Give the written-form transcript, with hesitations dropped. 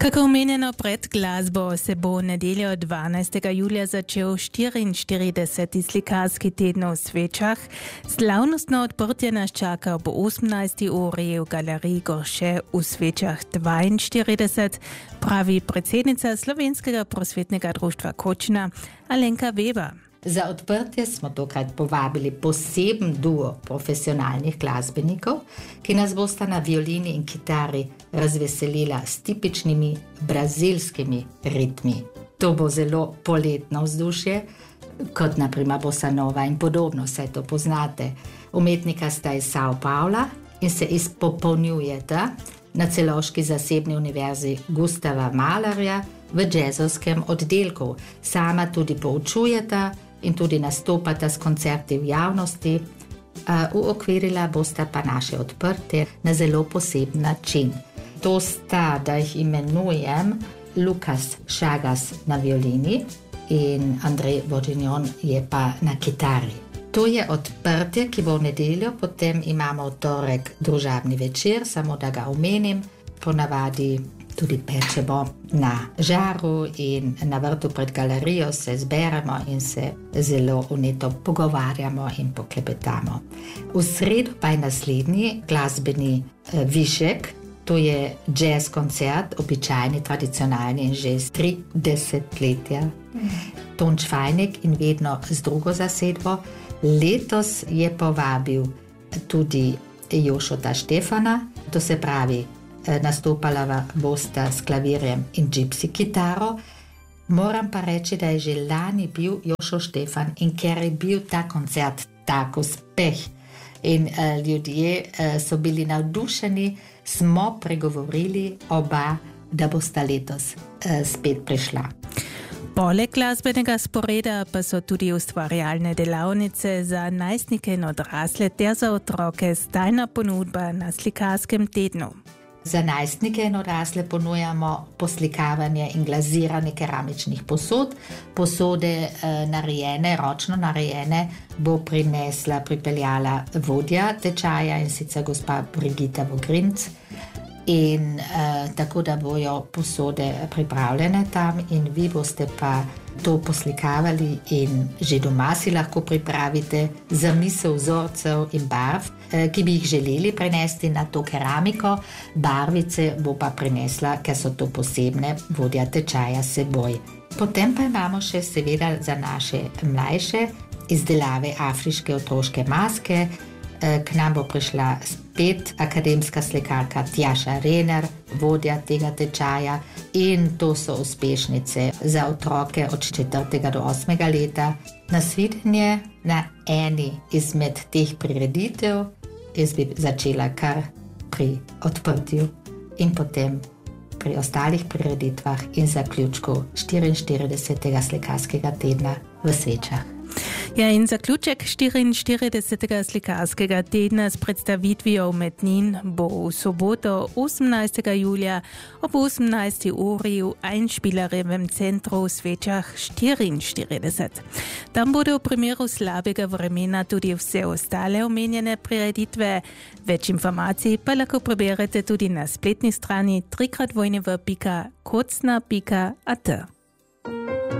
Kako omenjeno pred glasbo se bo nedeljo 12. julija začel 44. slikarski teden v Svečah. Slavnostno odprtje nas čaka ob 18. uri v galeriji Gorše v Svečah 42, pravi predsednica Slovenskega prosvetnega društva Kočina Alenka Weber. Za odprtje smo tokrat povabili poseben duo profesionalnih glasbenikov, ki nas bosta na violini in kitari razveselila s tipičnimi brazilskimi ritmi. To bo zelo poletno vzdušje, kot naprimer bossa nova in podobno, saj to poznate. Umetnika sta iz São Paula in se izpopolnjujeta na Celovški zasebni univerzi Gustava Mahlerja v džezovskem oddelku. Sama tudi poučujeta in tudi nastopata s koncerti v javnosti. Uokvirila bosta pa naše odprtje na zelo poseben način. To sta, da jih imenujem, Lukas Šagas na violini in Andrej Vodinjon je pa na kitari. To je odprtje, ki bo v nedeljo, potem imamo v torek družabni večer, samo da ga omenim, ponavadi tudi pečemo na žaru in na vrtu pred galerijo se zberemo in se zelo vneto pogovarjamo in poklepetamo. V sredo pa je naslednji glasbeni višek, to je jazz koncert, običajni, tradicionalni in že z 30 letja. Tonč Fajnik in vedno z drugo zasedbo. Letos je povabil tudi Jošota Štefana, to se pravi, nastopala bosta s klavirjem in gypsy kitaro. Moram pa reči, da je že lani bil Jošo Štefan in ker je bil ta koncert tak uspeh in ljudje so bili navdušeni, smo pregovorili oba, da bosta letos spet prišla. Poleg glasbenega sporeda pa so tudi ustvarjalne delavnice za najstnike in odrasle ter za otroke stalna ponudba na slikarskem tednu. Za najstnike in odrasle ponujamo poslikavanje in glaziranje keramičnih posod. Posode narejene, ročno narejene, bo pripeljala vodja tečaja in sicer gospa Brigita Vogrinc. In tako da bojo posode pripravljene tam in vi boste pa to poslikavali in že doma si lahko pripravite zamisel vzorcev in barv, ki bi jih želeli prenesti na to keramiko. Barvice bo pa prinesla, ker so to posebne, vodja tečaja seboj. Potem pa imamo še seveda za naše mlajše izdelave afriške otroške maske. K nam bo prišla spet akademska slikarka Tjaša Rener, vodja tega tečaja, in to so uspešnice za otroke od 4. do 8. leta. Nasvidenje na eni izmed teh prireditev, jaz bi začela kar pri odprtju in potem pri ostalih prireditvah in zaključku 44. slikarskega tedna v Svečah. Ja, in zaključek 44. slikarskega tedna s predstavitvijo umetnin bo v soboto 18. julija ob 18. uri v Einspielerjevem centru v Svečah 44. Tam bodo v primeru slabega vremena tudi vse ostale omenjene prireditve. Več informacij pa lahko preberete tudi na spletni strani www.kocna.at.